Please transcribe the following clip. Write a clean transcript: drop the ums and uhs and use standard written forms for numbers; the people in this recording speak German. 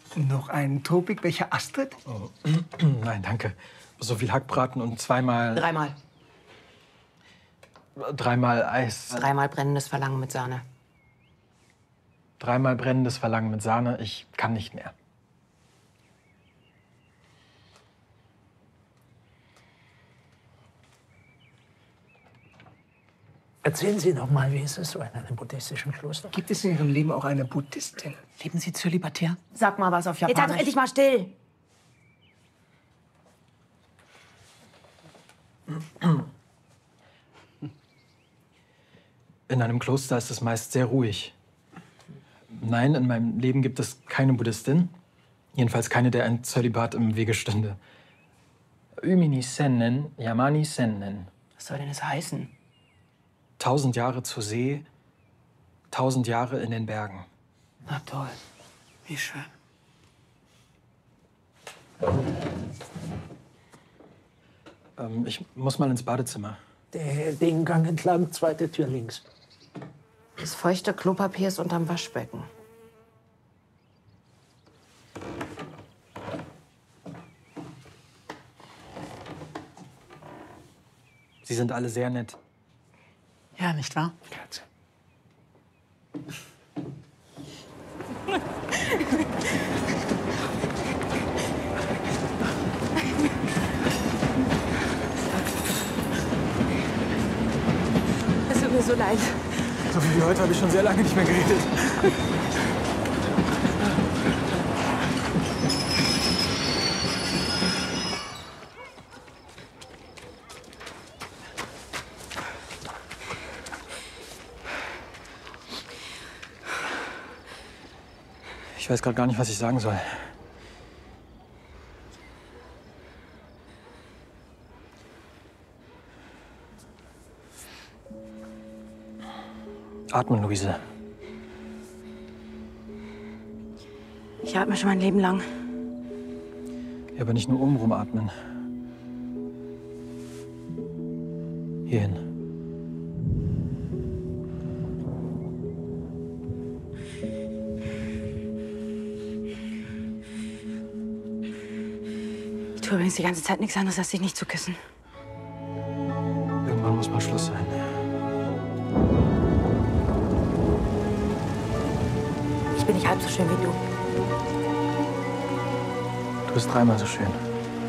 Noch ein Topik, welcher Astrid? Oh. Nein, danke. So viel Hackbraten und zweimal... Dreimal. Dreimal Eis. Dreimal brennendes Verlangen mit Sahne. Dreimal brennendes Verlangen mit Sahne. Ich kann nicht mehr. Erzählen Sie doch mal, wie ist es so in einem buddhistischen Kloster? Gibt es in Ihrem Leben auch eine Buddhistin? Leben Sie zölibatär? Sag mal was auf Jetzt Japanisch. halt doch endlich mal still. In einem Kloster ist es meist sehr ruhig. Nein, in meinem Leben gibt es keine Buddhistin. Jedenfalls keine, der ein Zölibat im Wege stünde. Ümini Sennen, Yamani Sennen. Was soll denn das heißen? 1000 Jahre zur See, 1000 Jahre in den Bergen. Na toll. Wie schön. Ich muss mal ins Badezimmer. Den Gang entlang, zweite Tür links. Das feuchte Klopapier ist unterm Waschbecken. Sie sind alle sehr nett. Ja, nicht wahr? Katze. Es tut mir so leid. So wie heute habe ich schon sehr lange nicht mehr geredet. Ich weiß gerade gar nicht, was ich sagen soll. Atmen, Luise. Ich atme schon mein Leben lang. Ja, aber nicht nur obenrum atmen. Hierhin. Ich tue übrigens die ganze Zeit nichts anderes, als dich nicht zu küssen. Irgendwann muss mal Schluss sein. Ich bin nicht halb so schön wie du. Du bist dreimal so schön.